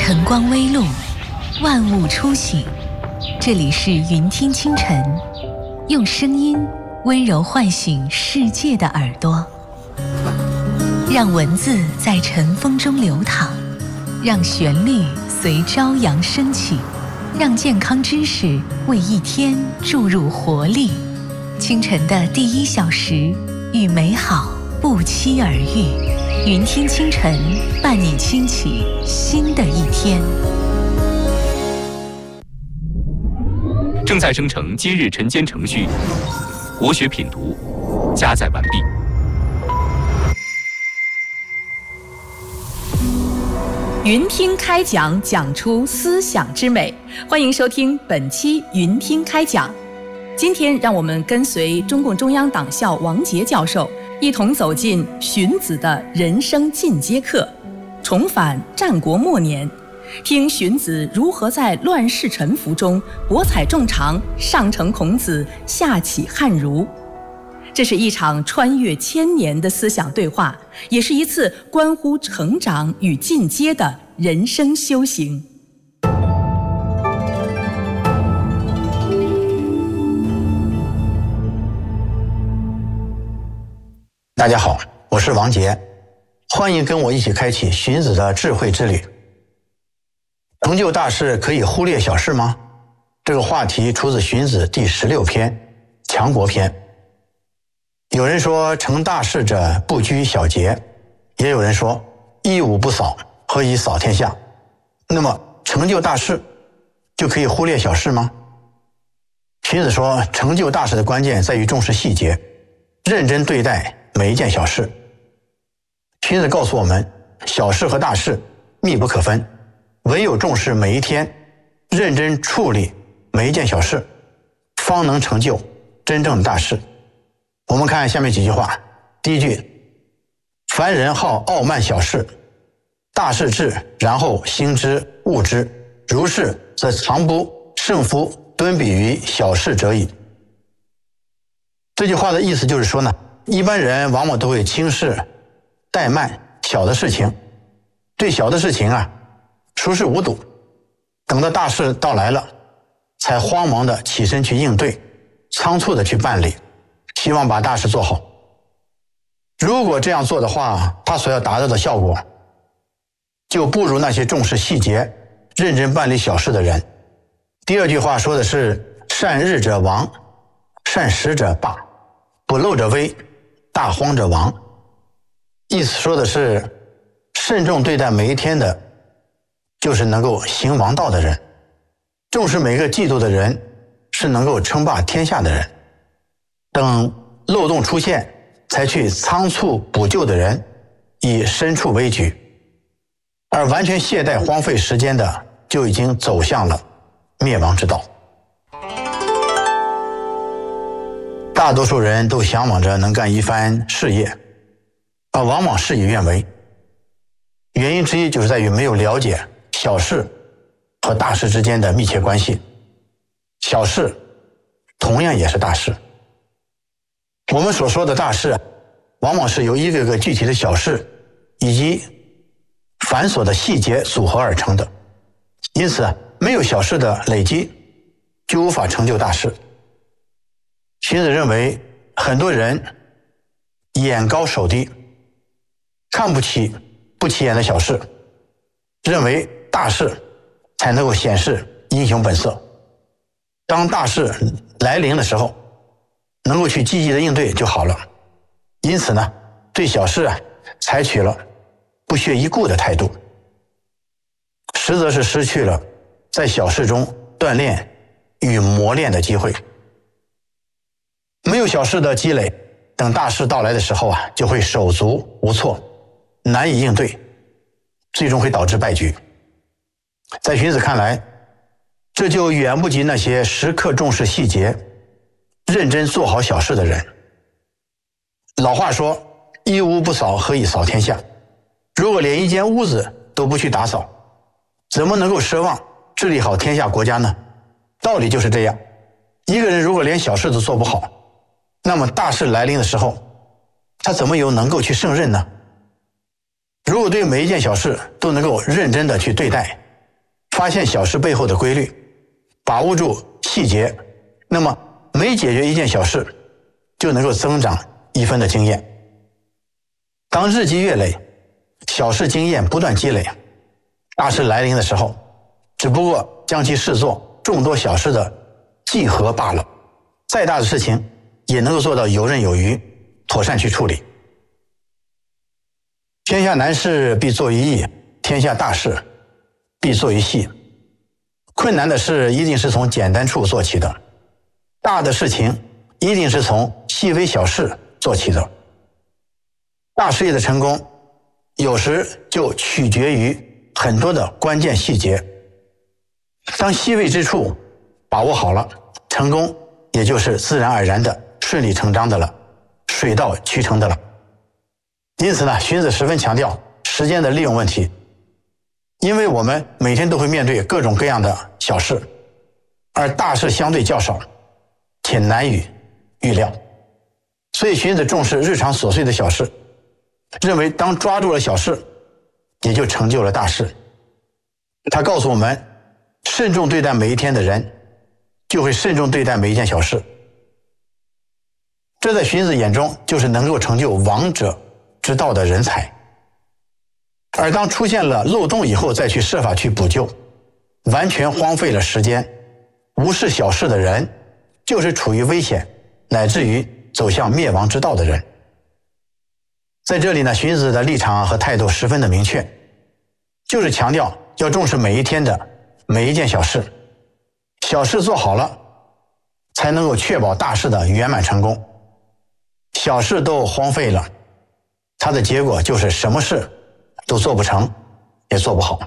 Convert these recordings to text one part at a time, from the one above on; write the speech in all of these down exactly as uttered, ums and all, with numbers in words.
晨光微露，万物初醒。这里是云听清晨，用声音温柔唤醒世界的耳朵，让文字在晨风中流淌，让旋律随朝阳升起，让健康知识为一天注入活力。清晨的第一小时，与美好不期而遇。云听清晨，伴你轻启新的一天。 正在生成今日晨间程序，国学品读加载完毕。 云听开讲，讲出思想之美。欢迎收听本期云听开讲。今天让我们跟随中共中央党校王杰教授，一同走进荀子的人生进阶课，重返战国末年，听荀子如何在乱世沉浮中博采众长，上承孔子，下启汉儒。这是一场穿越千年的思想对话，也是一次关乎成长与进阶的人生修行。 大家好，我是王杰，欢迎跟我一起开启荀子的智慧之旅。成就大事可以忽略小事吗？这个话题出自荀子第十六篇《强国篇》。有人说成大事者不拘小节，也有人说一无不扫，何以扫天下？那么成就大事就可以忽略小事吗？荀子说，成就大事的关键在于重视细节，认真对待每一件小事。荀子告诉我们，小事和大事密不可分，唯有重视每一天，认真处理每一件小事，方能成就真正的大事。我们看下面几句话。第一句，凡人好傲慢小事，大事至，然后兴之恶之，如是，则常不胜夫敦比于小事者矣。这句话的意思就是说呢，一般人往往都会轻视怠慢小的事情，对小的事情啊熟视无睹，等到大事到来了，才慌忙的起身去应对，仓促的去办理，希望把大事做好。如果这样做的话，他所要达到的效果就不如那些重视细节、认真办理小事的人。第二句话说的是，善日者亡，善时者霸，不漏者危，大荒者亡。意思说的是，慎重对待每一天的就是能够行王道的人，重视每个季度的人是能够称霸天下的人，等漏洞出现才去仓促补救的人已身处危局，而完全懈怠荒废时间的就已经走向了灭亡之道。大多数人都向往着能干一番事业，而往往事与愿违。原因之一就是在于没有了解小事和大事之间的密切关系，小事同样也是大事。我们所说的大事，往往是由一个个具体的小事以及繁琐的细节组合而成的，因此没有小事的累积，就无法成就大事。荀子认为，很多人眼高手低，看不起不起眼的小事，认为大事才能够显示英雄本色。当大事来临的时候，能够去积极的应对就好了。因此呢，对小事啊采取了不屑一顾的态度，实则是失去了在小事中锻炼与磨练的机会。没有小事的积累，等大事到来的时候啊，就会手足无措，难以应对，最终会导致败局。在荀子看来，这就远不及那些时刻重视细节、认真做好小事的人。老话说，一屋不扫，何以扫天下？如果连一间屋子都不去打扫，怎么能够奢望治理好天下国家呢？道理就是这样，一个人如果连小事都做不好，那么大事来临的时候，他怎么有能够去胜任呢？如果对每一件小事都能够认真的去对待， 发现小事背后的规律，把握住细节，那么每解决一件小事，就能够增长一分的经验。当日积月累，小事经验不断积累，大事来临的时候，只不过将其视作众多小事的集合罢了。再大的事情也能够做到游刃有余，妥善去处理。天下难事必作于易，天下大事必作于细。困难的事一定是从简单处做起的，大的事情一定是从细微小事做起的。大事业的成功，有时就取决于很多的关键细节。当细微之处把握好了，成功也就是自然而然的、顺理成章的了，水到渠成的了。因此呢，荀子十分强调时间的利用问题，因为我们每天都会面对各种各样的小事，而大事相对较少，且难以预料。所以荀子重视日常琐碎的小事，认为当抓住了小事，也就成就了大事。他告诉我们，慎重对待每一天的人，就会慎重对待每一件小事。这在荀子眼中就是能够成就王者之道的人才。而当出现了漏洞以后，再去设法去补救，完全荒废了时间，无视小事的人，就是处于危险乃至于走向灭亡之道的人。在这里呢，荀子的立场和态度十分的明确，就是强调要重视每一天的每一件小事，小事做好了，才能够确保大事的圆满成功。小事都荒废了，它的结果就是什么事都做不成，也做不好。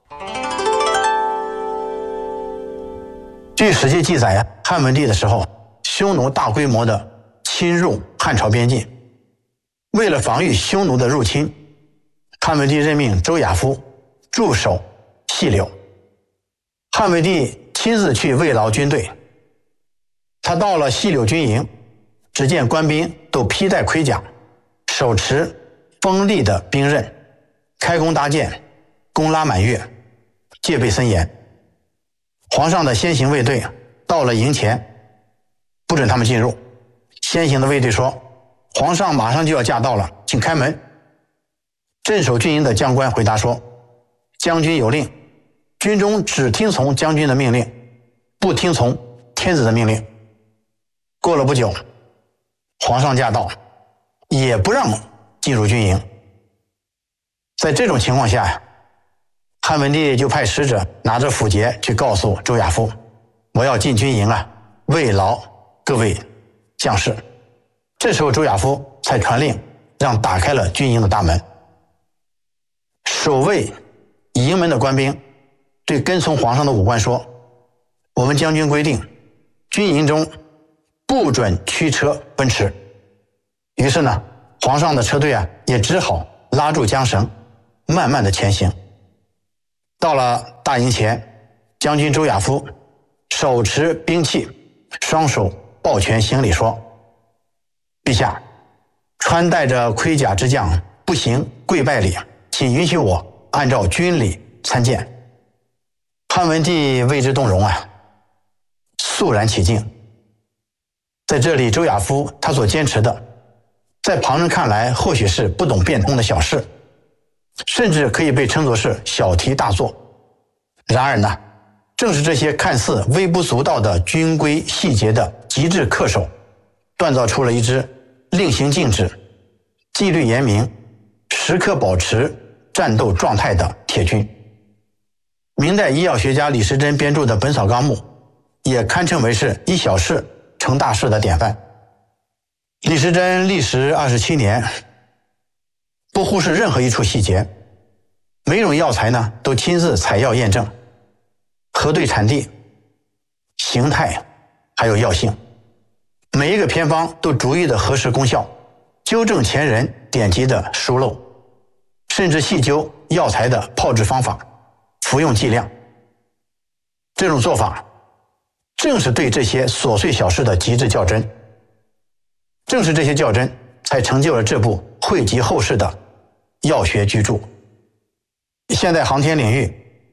据《史记》记载啊，汉文帝的时候，匈奴大规模的侵入汉朝边境，为了防御匈奴的入侵，汉文帝任命周亚夫驻守细柳。汉文帝亲自去慰劳军队，他到了细柳军营，只见官兵都披戴盔甲，手持锋利的兵刃，开弓搭箭，弓拉满月，戒备森严。皇上的先行卫队到了营前，不准他们进入。先行的卫队说，皇上马上就要驾到了，请开门。镇守军营的将官回答说，将军有令，军中只听从将军的命令，不听从天子的命令。过了不久，皇上驾到，也不让进入军营。在这种情况下，汉文帝就派使者拿着符节去告诉周亚夫，我要进军营啊，慰劳各位将士。这时候周亚夫才传令让打开了军营的大门。守卫营门的官兵对跟从皇上的武官说，我们将军规定，军营中不准驱车奔驰。于是呢，皇上的车队啊也只好拉住缰绳，慢慢的前行。到了大营前，将军周亚夫手持兵器，双手抱拳行礼说，陛下，穿戴着盔甲之将不行跪拜礼，请允许我按照军礼参见。汉文帝为之动容啊，肃然起敬。在这里，周亚夫他所坚持的，在旁人看来或许是不懂变通的小事，甚至可以被称作是小题大做。然而呢，正是这些看似微不足道的军规细节的极致恪守，锻造出了一支令行禁止、纪律严明、时刻保持战斗状态的铁军。明代医药学家李时珍编著的《本草纲目》也堪称为是以小事成大事的典范。李时珍历时二十七年，不忽视任何一处细节，每种药材呢都亲自采药验证，核对产地、形态还有药性，每一个偏方都逐一的核实功效，纠正前人典籍的疏漏，甚至细究药材的炮制方法、服用剂量。这种做法正是对这些琐碎小事的极致较真，正是这些较真才成就了这部惠及后世的药学巨著。现代航天领域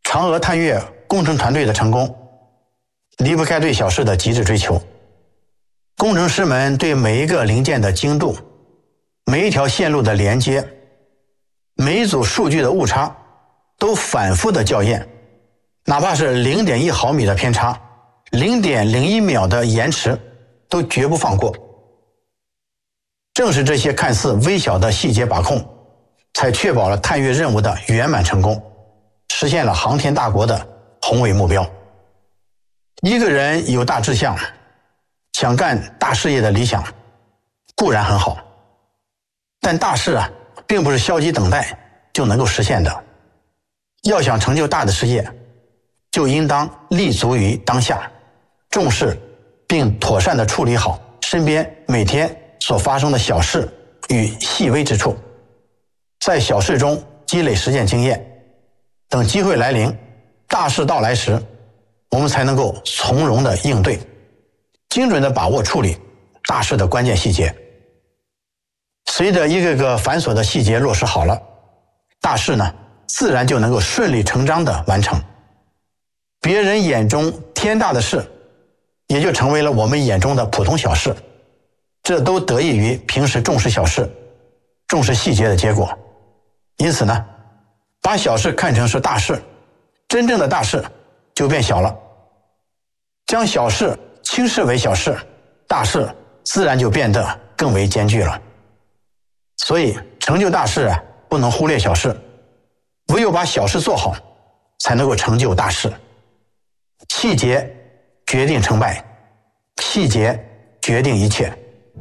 嫦娥探月工程团队的成功，离不开对小事的极致追求。工程师们对每一个零件的精度、每一条线路的连接、每一组数据的误差都反复的校验，哪怕是 零点一毫米的偏差、零点零一秒的延迟都绝不放过。正是这些看似微小的细节把控，才确保了探月任务的圆满成功，实现了航天大国的宏伟目标。一个人有大志向，想干大事业的理想固然很好，但大事啊，并不是消极等待就能够实现的。要想成就大的事业，就应当立足于当下，重视并妥善地处理好身边每天所发生的小事与细微之处，在小事中积累实践经验，等机会来临，大事到来时，我们才能够从容地应对，精准地把握处理大事的关键细节。随着一个个繁琐的细节落实好了，大事呢，自然就能够顺理成章地完成。别人眼中天大的事，也就成为了我们眼中的普通小事，这都得益于平时重视小事、重视细节的结果。因此呢，把小事看成是大事，真正的大事就变小了；将小事轻视为小事，大事自然就变得更为艰巨了。所以成就大事啊，不能忽略小事，唯有把小事做好，才能够成就大事。细节决定成败，细节决定一切。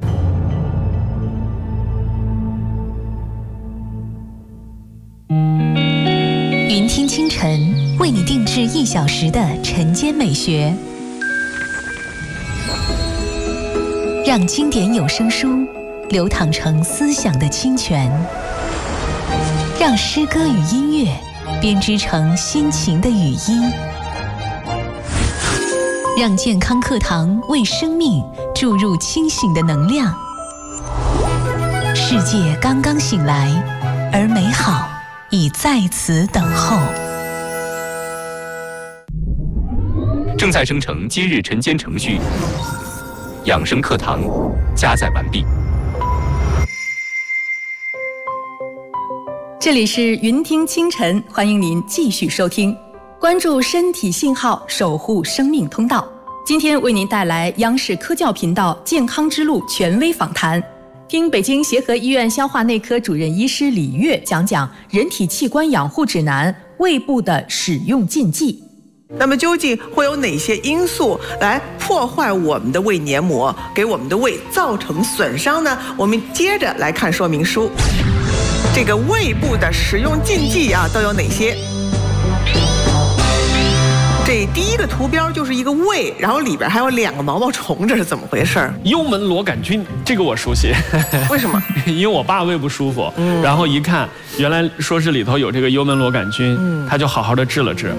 云听清晨为你定制一小时的晨间美学，让经典有声书流淌成思想的清泉，让诗歌与音乐编织成心情的语音，让健康课堂为生命注入清醒的能量。世界刚刚醒来，而美好已在此等候。 正在生成今日晨间程序，养生课堂加载完毕。 这里是云听清晨，欢迎您继续收听，关注身体信号，守护生命通道。今天为您带来央视科教频道健康之路权威访谈，听北京协和医院消化内科主任医师李月讲讲人体器官养护指南胃部的使用禁忌。 那么究竟会有哪些因素来破坏我们的胃黏膜，给我们的胃造成损伤呢？我们接着来看说明书。这个胃部的使用禁忌啊，都有哪些？这第一个图标就是一个胃，然后里边还有两个毛毛虫，这是怎么回事？ 幽门螺杆菌，这个我熟悉。 为什么？ 因为我爸胃不舒服， 嗯、 然后一看，原来说是里头有这个幽门螺杆菌，嗯、他就好好的治了治。